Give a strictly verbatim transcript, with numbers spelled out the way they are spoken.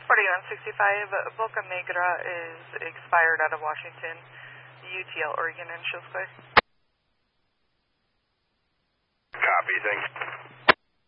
forty-one sixty-five, Boca Negra is expired out of Washington, U T L, Oregon, and shows clear.